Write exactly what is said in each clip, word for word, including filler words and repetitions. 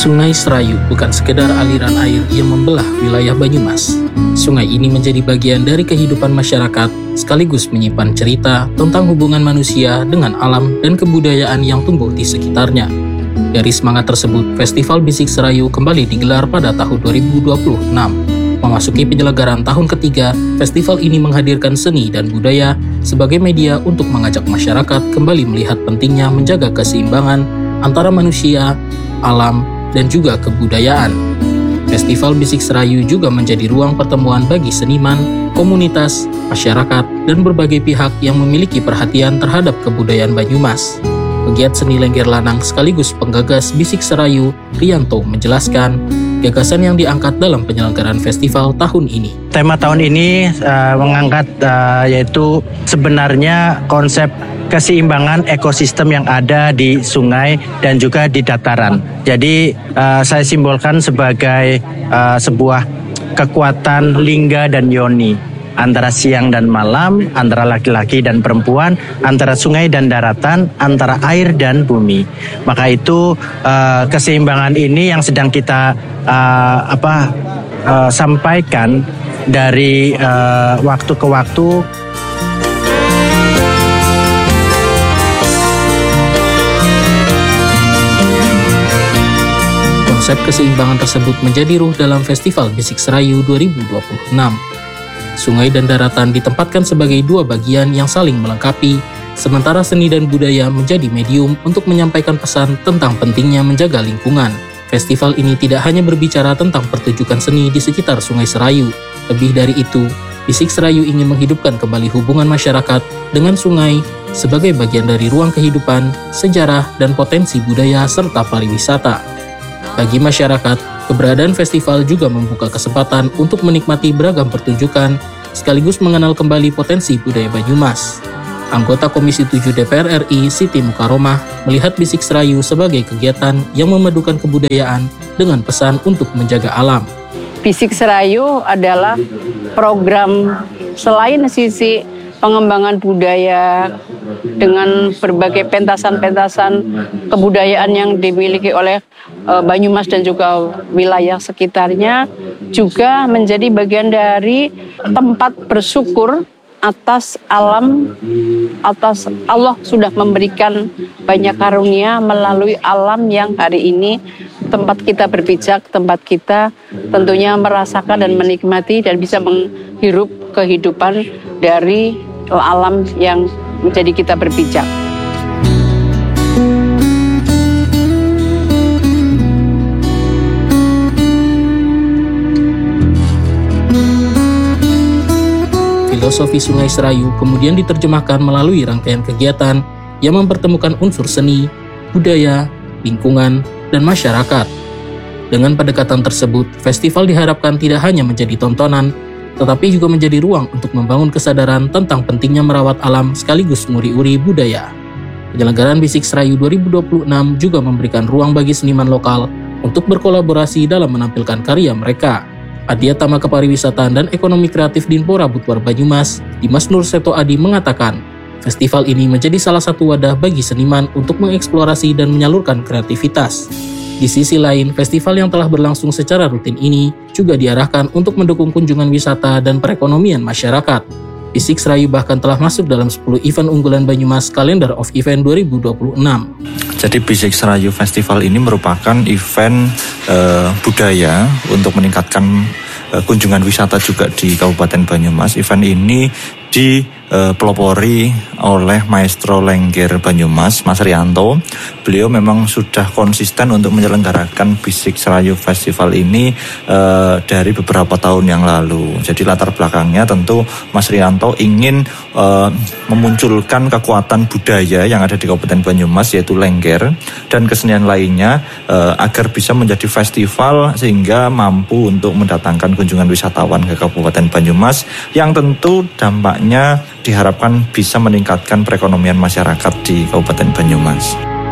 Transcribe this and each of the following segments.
Sungai Serayu bukan sekedar aliran air yang membelah wilayah Banyumas. Sungai ini menjadi bagian dari kehidupan masyarakat, sekaligus menyimpan cerita tentang hubungan manusia dengan alam dan kebudayaan yang tumbuh di sekitarnya. Dari semangat tersebut, Festival Bisik Serayu kembali digelar pada tahun dua ribu dua puluh enam. Memasuki penyelenggaraan tahun ketiga, festival ini menghadirkan seni dan budaya sebagai media untuk mengajak masyarakat kembali melihat pentingnya menjaga keseimbangan antara manusia, alam, dan juga kebudayaan. Festival Bisik Serayu juga menjadi ruang pertemuan bagi seniman, komunitas, masyarakat, dan berbagai pihak yang memiliki perhatian terhadap kebudayaan Banyumas. Pegiat seni Lengger Lanang sekaligus penggagas Bisik Serayu, Rianto, menjelaskan gagasan yang diangkat dalam penyelenggaraan festival tahun ini. Tema tahun ini uh, mengangkat uh, yaitu sebenarnya konsep keseimbangan ekosistem yang ada di sungai dan juga di dataran. Jadi uh, saya simbolkan sebagai uh, sebuah kekuatan lingga dan yoni, antara siang dan malam, antara laki-laki dan perempuan, antara sungai dan daratan, antara air dan bumi. Maka itu uh, keseimbangan ini yang sedang kita uh, apa uh, sampaikan dari uh, waktu ke waktu. Konsep keseimbangan tersebut menjadi ruh dalam Festival Bisik Serayu dua ribu dua puluh enam. Sungai dan daratan ditempatkan sebagai dua bagian yang saling melengkapi, sementara seni dan budaya menjadi medium untuk menyampaikan pesan tentang pentingnya menjaga lingkungan. Festival ini tidak hanya berbicara tentang pertunjukan seni di sekitar Sungai Serayu. Lebih dari itu, Bisik Serayu ingin menghidupkan kembali hubungan masyarakat dengan sungai sebagai bagian dari ruang kehidupan, sejarah, dan potensi budaya serta pariwisata. Bagi masyarakat, keberadaan festival juga membuka kesempatan untuk menikmati beragam pertunjukan, sekaligus mengenal kembali potensi budaya Banyumas. Anggota Komisi tujuh D P R R I, Siti Mukaromah, melihat Bisik Serayu sebagai kegiatan yang memadukan kebudayaan dengan pesan untuk menjaga alam. Bisik Serayu adalah program selain sisi pengembangan budaya dengan berbagai pentasan-pentasan kebudayaan yang dimiliki oleh uh, Banyumas dan juga wilayah sekitarnya, juga menjadi bagian dari tempat bersyukur atas alam, atas Allah sudah memberikan banyak karunia melalui alam yang hari ini tempat kita berpijak, tempat kita tentunya merasakan dan menikmati dan bisa menghirup kehidupan dari alam yang menjadi kita berpijak. Filosofi Sungai Serayu kemudian diterjemahkan melalui rangkaian kegiatan yang mempertemukan unsur seni, budaya, lingkungan, dan masyarakat. Dengan pendekatan tersebut, festival diharapkan tidak hanya menjadi tontonan, tetapi juga menjadi ruang untuk membangun kesadaran tentang pentingnya merawat alam sekaligus nguri-uri budaya. Penyelenggaraan Bisik Serayu dua ribu dua puluh enam juga memberikan ruang bagi seniman lokal untuk berkolaborasi dalam menampilkan karya mereka. Adiatama Kepariwisataan dan Ekonomi Kreatif Dinpora Butuar Banyumas, Dimas Nur Seto Adi mengatakan, festival ini menjadi salah satu wadah bagi seniman untuk mengeksplorasi dan menyalurkan kreativitas. Di sisi lain, festival yang telah berlangsung secara rutin ini juga diarahkan untuk mendukung kunjungan wisata dan perekonomian masyarakat. Bisik Serayu bahkan telah masuk dalam sepuluh event unggulan Banyumas Calendar of Event dua ribu dua puluh enam. Jadi Bisik Serayu Festival ini merupakan event uh, budaya untuk meningkatkan uh, kunjungan wisata juga di Kabupaten Banyumas. Event ini dipelopori oleh Maestro Lengger Banyumas, Mas Rianto. Beliau memang sudah konsisten untuk menyelenggarakan Bisik Serayu Festival ini uh, dari beberapa tahun yang lalu. Jadi latar belakangnya tentu Mas Rianto ingin uh, memunculkan kekuatan budaya yang ada di Kabupaten Banyumas, yaitu Lengger, dan kesenian lainnya uh, agar bisa menjadi festival sehingga mampu untuk mendatangkan kunjungan wisatawan ke Kabupaten Banyumas yang tentu dampaknya diharapkan bisa meningkatkan perekonomian masyarakat di Kabupaten Banyumas.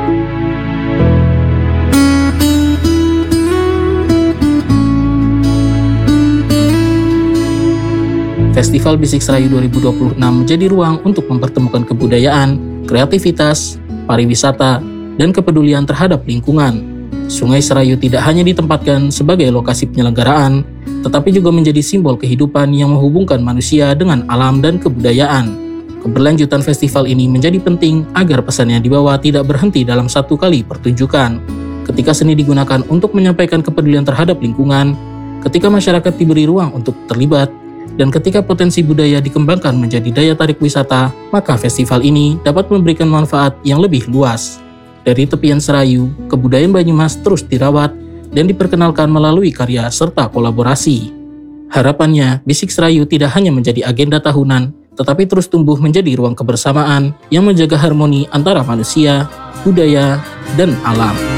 Festival Bisik Serayu dua ribu dua puluh enam menjadi ruang untuk mempertemukan kebudayaan, kreativitas, pariwisata, dan kepedulian terhadap lingkungan. Sungai Serayu tidak hanya ditempatkan sebagai lokasi penyelenggaraan, tetapi juga menjadi simbol kehidupan yang menghubungkan manusia dengan alam dan kebudayaan. Keberlanjutan festival ini menjadi penting agar pesan yang dibawa tidak berhenti dalam satu kali pertunjukan. Ketika seni digunakan untuk menyampaikan kepedulian terhadap lingkungan, ketika masyarakat diberi ruang untuk terlibat, dan ketika potensi budaya dikembangkan menjadi daya tarik wisata, maka festival ini dapat memberikan manfaat yang lebih luas. Dari tepian Serayu, kebudayaan Banyumas terus dirawat dan diperkenalkan melalui karya serta kolaborasi. Harapannya, Bisik Serayu tidak hanya menjadi agenda tahunan, tetapi terus tumbuh menjadi ruang kebersamaan yang menjaga harmoni antara manusia, budaya, dan alam.